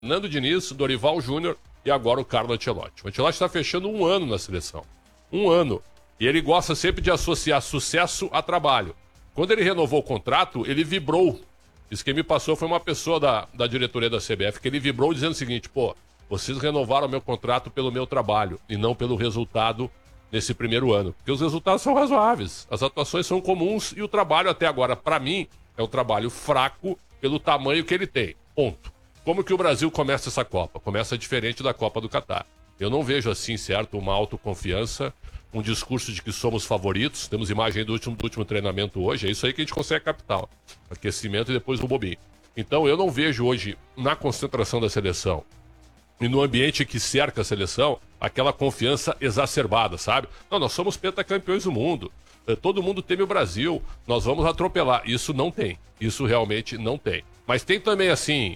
Nando Diniz, Dorival Júnior e agora o Carlo Ancelotti. O Ancelotti está fechando 1 ano na seleção. 1 ano. E ele gosta sempre de associar sucesso a trabalho. Quando ele renovou o contrato, ele vibrou. Isso que me passou foi uma pessoa da diretoria da CBF, que ele vibrou dizendo o seguinte, pô, vocês renovaram meu contrato pelo meu trabalho e não pelo resultado nesse primeiro ano. Porque os resultados são razoáveis, as atuações são comuns e o trabalho até agora, para mim, é um trabalho fraco pelo tamanho que ele tem. Ponto. Como que o Brasil começa essa Copa? Começa diferente da Copa do Catar. Eu não vejo assim, certo, uma autoconfiança, um discurso de que somos favoritos. Temos imagem do último treinamento hoje, é isso aí que a gente consegue captar. Aquecimento e depois o bobinho. Então eu não vejo hoje, na concentração da seleção, e no ambiente que cerca a seleção, aquela confiança exacerbada, sabe? Não, nós somos pentacampeões do mundo. Todo mundo teme o Brasil. Nós vamos atropelar. Isso não tem. Isso realmente não tem. Mas tem também assim...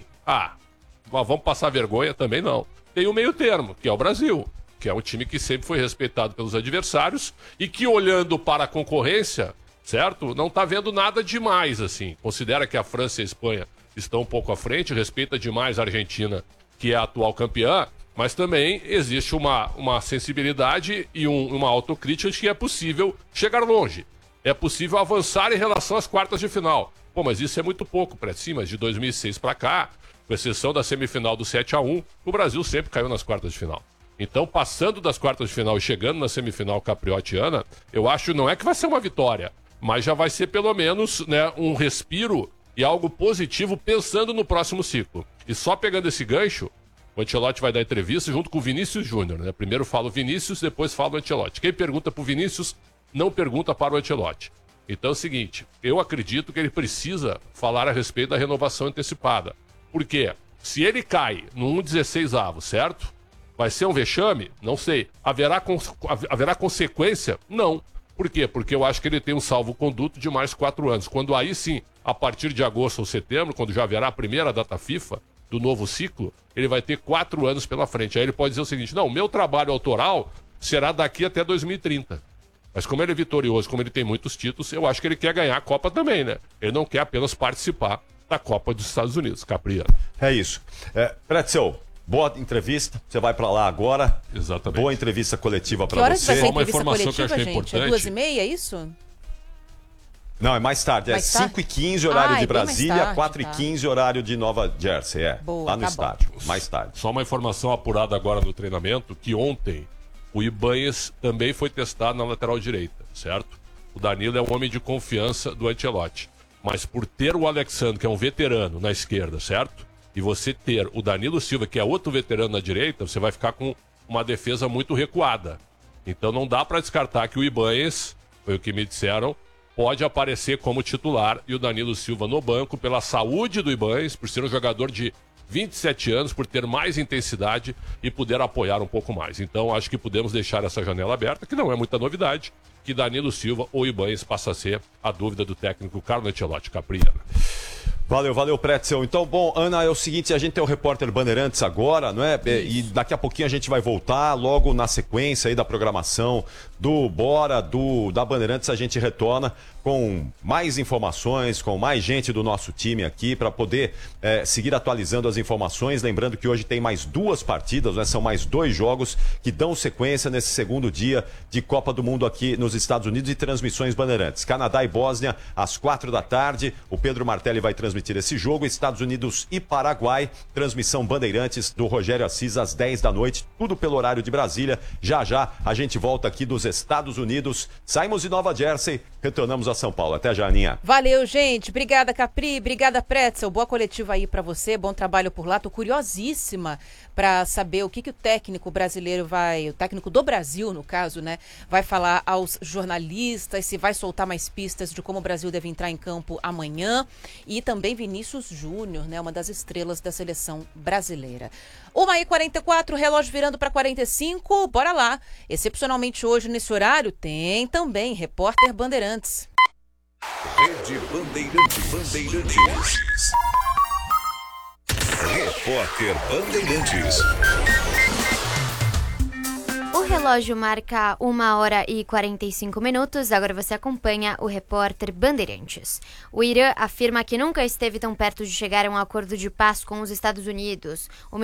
vamos passar vergonha? Também não. Tem o meio termo, que é o Brasil. Que é um time que sempre foi respeitado pelos adversários e que, olhando para a concorrência, certo? Não tá vendo nada demais, assim. Considera que a França e a Espanha estão um pouco à frente, respeita demais a Argentina, que é a atual campeã, mas também existe uma sensibilidade e uma autocrítica de que é possível chegar longe. É possível avançar em relação às quartas de final. Pô, mas isso é muito pouco, mas de 2006 para cá, com exceção da semifinal do 7-1, o Brasil sempre caiu nas quartas de final. Então, passando das quartas de final e chegando na semifinal capriotiana, eu acho não é que vai ser uma vitória, mas já vai ser pelo menos, né, um respiro e algo positivo pensando no próximo ciclo. E só pegando esse gancho, o Ancelotti vai dar entrevista junto com o Vinícius Júnior, né? Primeiro fala o Vinícius, depois fala o Ancelotti. Quem pergunta pro Vinícius, não pergunta para o Ancelotti. Então é o seguinte, eu acredito que ele precisa falar a respeito da renovação antecipada. Por quê? Se ele cai no 1/16avo, certo? Vai ser um vexame? Não sei. Haverá consequência? Não. Por quê? Porque eu acho que ele tem um salvo-conduto de mais 4 anos. Quando aí sim, a partir de agosto ou setembro, quando já haverá a primeira data FIFA do novo ciclo, ele vai ter 4 anos pela frente. Aí ele pode dizer o seguinte, não, meu trabalho autoral será daqui até 2030. Mas como ele é vitorioso, como ele tem muitos títulos, eu acho que ele quer ganhar a Copa também, né? Ele não quer apenas participar da Copa dos Estados Unidos, Capriano. É isso. Pretzel, boa entrevista. Você vai pra lá agora. Exatamente. Boa entrevista coletiva pra você. Que horas vai ser a Uma entrevista informação coletiva, que eu achei gente? importante. É 2h30, é isso? Não, é mais tarde. Mais É tarde? 5h15, horário de bem mais Brasília, tarde, 4h15, horário de Nova Jersey. Boa, lá no tá estádio. Mais tarde. Só uma informação apurada agora no treinamento, que ontem o Ibanez também foi testado na lateral direita, certo? O Danilo é um homem de confiança do Ancelotti. Mas por ter o Alexandre, que é um veterano, na esquerda, certo? E você ter o Danilo Silva, que é outro veterano na direita, você vai ficar com uma defesa muito recuada. Então não dá para descartar que o Ibanez, foi o que me disseram, pode aparecer como titular e o Danilo Silva no banco pela saúde do Ibanez, por ser um jogador de 27 anos, por ter mais intensidade e poder apoiar um pouco mais. Então acho que podemos deixar essa janela aberta, que não é muita novidade, que Danilo Silva ou Ibanez passa a ser a dúvida do técnico Carlo Ancelotti, Capriano. Valeu, Pretzel. Então, bom, Ana, é o seguinte, a gente tem o repórter Bandeirantes agora, não é? E daqui a pouquinho a gente vai voltar, logo na sequência aí da programação do Bora, da Bandeirantes, a gente retorna com mais informações, com mais gente do nosso time aqui para poder seguir atualizando as informações. Lembrando que hoje tem mais 2 partidas, né? São mais 2 jogos que dão sequência nesse segundo dia de Copa do Mundo aqui nos Estados Unidos e transmissões Bandeirantes. Canadá e Bósnia às 4 da tarde. O Pedro Martelli vai transmitir esse jogo. Estados Unidos e Paraguai, transmissão Bandeirantes do Rogério Assis às 10 da noite, tudo pelo horário de Brasília. Já a gente volta aqui dos Estados Unidos. Saímos de Nova Jersey, retornamos a São Paulo. Até já, Aninha. Valeu, gente. Obrigada, Capri. Obrigada, Pretzel. Boa coletiva aí pra você. Bom trabalho por lá. Tô curiosíssima pra saber o que o técnico brasileiro o técnico do Brasil, no caso, né, vai falar aos jornalistas, se vai soltar mais pistas de como o Brasil deve entrar em campo amanhã. E também Vinícius Júnior, né, uma das estrelas da seleção brasileira. 1h44, relógio virando para 45. Bora lá. Excepcionalmente hoje, nesse horário, tem também Repórter Bandeirantes. Rede Bandeirantes. Repórter Bandeirantes. O relógio marca 1h45. Agora você acompanha o repórter Bandeirantes. O Irã afirma que nunca esteve tão perto de chegar a um acordo de paz com os Estados Unidos.